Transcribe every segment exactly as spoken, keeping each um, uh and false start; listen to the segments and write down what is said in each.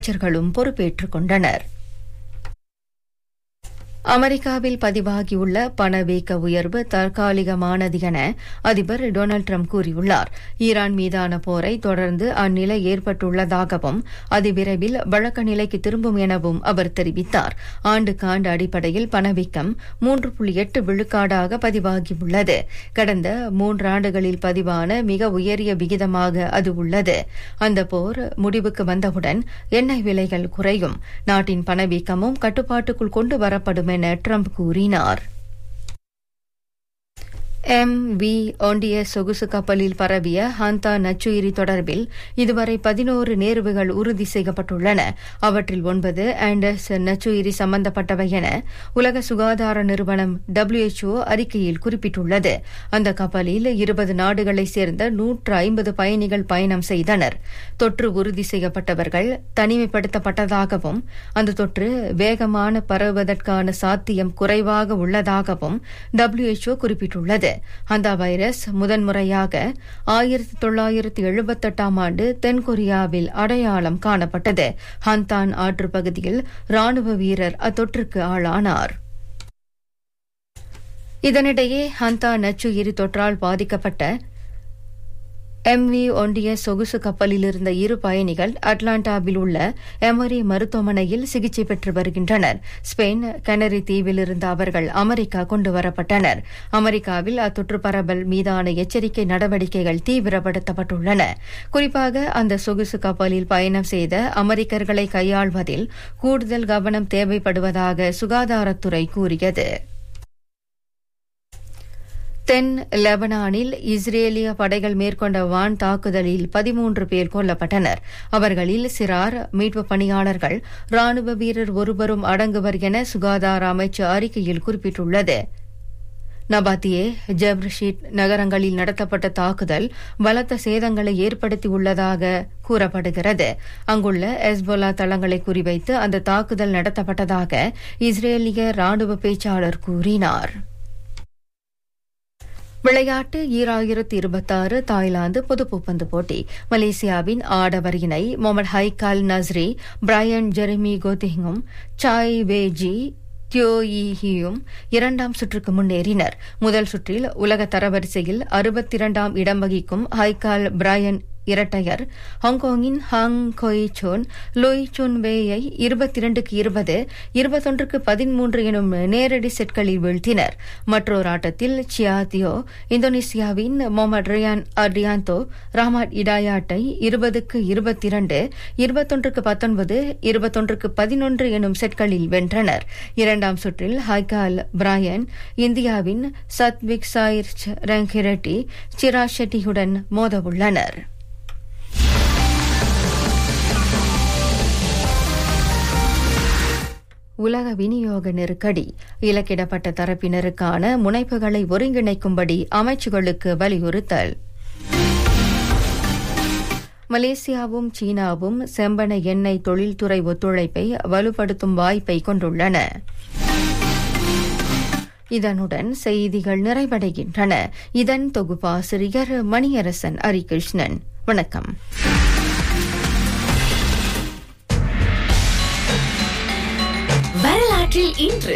அமைச்சர்களும் பொறுப்பேற்றுக் கொண்டனர். அமெரிக்காவில் பதிவாகியுள்ள பணவீக்க உயர்வு தற்காலிகமானது என அதிபர் டொனால்டு டிரம்ப் கூறியுள்ளார். ஈரான் மீதான போரை தொடர்ந்து அந்நிலை ஏற்பட்டுள்ளதாகவும் அது விரைவில் வழக்க நிலைக்கு திரும்பும் எனவும் அவர் தெரிவித்தார். ஆண்டுக்காண்டு அடிப்படையில் பணவீக்கம் மூன்று புள்ளி எட்டு விழுக்காடாக பதிவாகியுள்ளது. கடந்த மூன்றாண்டுகளில் பதிவான மிக உயரிய விகிதமாக அது உள்ளது. அந்த போர் முடிவுக்கு வந்தவுடன் எண்ணெய் விலைகள் குறையும், நாட்டின் பணவீக்கமும் கட்டுப்பாட்டுக்குள் கொண்டு வரப்படும் என ட்ரம்ப் கூறினார். எம் வி ஒண்டிய சொகுசு கப்பலில் பரவிய ஹந்தா நச்சுயிரி தொடர்பில் இதுவரை பதினோரு நேர்வுகள் உறுதி செய்யப்பட்டுள்ளன. அவற்றில் ஒன்பது ஆண்டர்ஸ் நச்சுயிரி சம்பந்தப்பட்டவை என உலக சுகாதார நிறுவனம் டபிள்யூ எச் ஓ அறிக்கையில் குறிப்பிட்டுள்ளது. அந்த கப்பலில் இருபது நாடுகளைச் சேர்ந்த நூற்று ஐம்பது பயணிகள் பயணம் செய்தனர். தொற்று உறுதி செய்யப்பட்டவர்கள் தனிமைப்படுத்தப்பட்டதாகவும் அந்த தொற்று வேகமான பரவுவதற்கான சாத்தியம் குறைவாக உள்ளதாகவும் டபிள்யூ எச் ஓ குறிப்பிட்டுள்ளது. அந்த வைரஸ் முதன்முறையாக ஆயிரத்தி தொள்ளாயிரத்தி எழுபத்தெட்டாம் ஆண்டு தென்கொரியாவில் அடையாளம் காணப்பட்டது. ஹந்தான் ஆற்று பகுதியில் ராணுவ வீரர் அத்தொற்றுக்கு ஆளானார். இதனிடையே ஹந்தா நச்சுயிரி தொற்றால் பாதிக்கப்பட்ட எம் வி ஒண்டிய சொகுசு கப்பலில் இருந்த இரு பயணிகள் அட்லாண்டாவில் உள்ள எமரி மருத்துவமனையில் சிகிச்சை பெற்று வருகின்றனர். ஸ்பெயின் கனரி தீவில் இருந்த அவர்கள் அமெரிக்கா கொண்டுவரப்பட்டனர். அமெரிக்காவில் அத்தொற்று பரவல் மீதான எச்சரிக்கை நடவடிக்கைகள் தீவிரப்படுத்தப்பட்டுள்ளன. குறிப்பாக அந்த சொகுசு கப்பலில் பயணம் செய்த அமெரிக்கர்களை கையாள்வதில் கூடுதல் கவனம் தேவைப்படுவதாக சுகாதாரத்துறை கூறியது. தென் லெபனானில் இஸ்ரேலிய படைகள் மேற்கொண்ட வான் தாக்குதலில் பதிமூன்று பேர் கொல்லப்பட்டனர். அவர்களில் சிறார், மீட்புப் பணியாளர்கள், ராணுவ வீரர் ஒருவரும் அடங்குவர் என சுகாதார அமைச்சு அறிக்கையில் குறிப்பிட்டுள்ளது. நபாத்தியே, ஜப்ரஷீட் நகரங்களில் நடத்தப்பட்ட தாக்குதல் பலத்த சேதங்களை ஏற்படுத்தியுள்ளதாக கூறப்படுகிறது. அங்குள்ள ஹெஸ்போலா தளங்களை குறிவைத்து அந்த தாக்குதல் நடத்தப்பட்டதாக இஸ்ரேலிய ராணுவ பேச்சாளர் கூறினார். விளையாட்டு ஈராயிரத்தி இருபத்தாறு தாய்லாந்து பொதுப்பூப்பந்து போட்டி. மலேசியாவின் ஆடவர் இணை முகமது ஹைகால் நஸ்ரி, பிரையன் ஜெரமி கோதிங்கும் சாய் வேஜி தியோயியும் இரண்டாம் சுற்றுக்கு முன்னேறினர். முதல் சுற்றில் உலக தரவரிசையில் அறுபத்தி இரண்டாம் இடம் வகிக்கும் ஹைகால் பிரையன் இரட்டையர் ஹாங்காங்கின் ஹாங் கொய் சோன் லோய் சுன் வேயை இருபத்தி இரண்டுக்கு இருபது, இருபத்தொன்றுக்கு பதிமூன்று எனும் நேரடி செட்களில் வீழ்த்தினர். மற்றொரு ஆட்டத்தில் சியாதியோ இந்தோனேசியாவின் முகமது ரியான் அர்டியாந்தோ ரஹ்மத் இடாயாட்டை இருபதுக்கு இருபத்தி இரண்டு, இருபத்தொன்றுக்கு பத்தொன்பது, இருபத்தொன்றுக்கு பதினொன்று எனும் செட்களில் வென்றனர். இரண்டாம் சுற்றில் ஹைகால் பிரையன் இந்தியாவின் சத்விக் சாயிர் ரங்கிரெட்டி சிரா ஷெட்டியுடன் மோதவுள்ளனர். உலக விநியோக நெருக்கடி. இலக்கிடப்பட்ட தரப்பினருக்கான முனைப்புகளை ஒருங்கிணைக்கும்படி அமைச்சுகளுக்கு வலியுறுத்தல். மலேசியாவும் சீனாவும் செம்பன எண்ணெய் தொழில்துறை ஒத்துழைப்பை வலுப்படுத்தும் வாய்ப்பை கொண்டுள்ளன. இதனுடன் செய்திகள் நிறைவடைகின்றன. இதன் தொகுப்பாசிரியர் மணியரசன் ஹரிகிருஷ்ணன். வணக்கம். வரலாற்றில் இன்று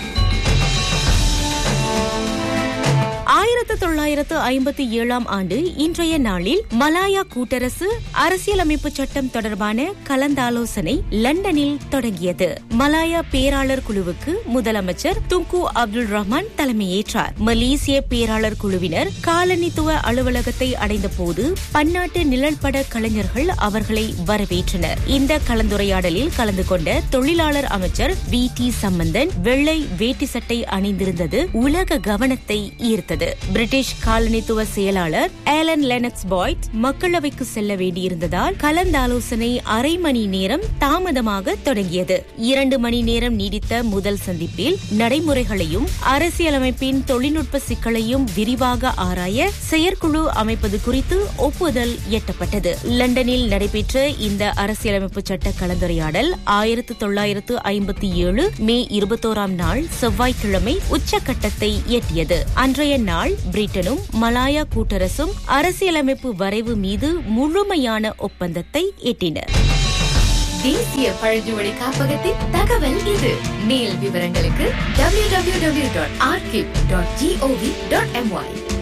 ஆயிரத்து தொள்ளாயிரத்து ஐம்பத்தி ஏழாம் ஆண்டு இன்றைய நாளில் மலாயா கூட்டரசு அரசியலமைப்பு சட்டம் தொடர்பான கலந்தாலோசனை லண்டனில் தொடங்கியது. மலாயா பேராளர் குழுவுக்கு முதலமைச்சர் துங்கு அப்துல் ரஹ்மான் தலைமையேற்றார். மலேசிய பேராளர் குழுவினர் காலனித்துவ அலுவலகத்தை அடைந்த போது பன்னாட்டு நிழல்பட கலைஞர்கள் அவர்களை வரவேற்றனர். இந்த கலந்துரையாடலில் கலந்து கொண்ட தொழிலாளர் அமைச்சர் வி டி சம்பந்தன் வெள்ளை வேட்டி சட்டை அணிந்திருந்தது உலக கவனத்தை ஈர்த்தது. பிரிட்டிஷ் காலனித்துவ செயலாளர் ஆலன் லெனக்ஸ் பாய்ட் மக்களவைக்கு செல்ல வேண்டியிருந்ததால் கலந்தாலோசனை அரை மணி நேரம் தாமதமாக தொடங்கியது. இரண்டு மணி நேரம் நீடித்த முதல் சந்திப்பில் நடைமுறைகளையும் அரசியலமைப்பின் தொழில்நுட்ப சிக்கலையும் விரிவாக ஆராய செயற்குழு அமைப்பது குறித்து ஒப்புதல் எட்டப்பட்டது. லண்டனில் நடைபெற்ற இந்த அரசியலமைப்பு சட்ட கலந்துரையாடல் ஆயிரத்து தொள்ளாயிரத்து ஐம்பத்தி ஏழு மே இருபத்தோராம் நாள் செவ்வாய்க்கிழமை உச்சக்கட்டத்தை எட்டியது. அன்றைய நாள் பிரிட்டனும் மலாயா கூட்டரசும் அரசியலமைப்பு வரைவு மீது முழுமையான ஒப்பந்தத்தை எட்டின. தேசிய பழங்குடி காப்பகத்தின் தகவல் இது. மேல் விவரங்களுக்கு W W W dot archive dot gov dot MY.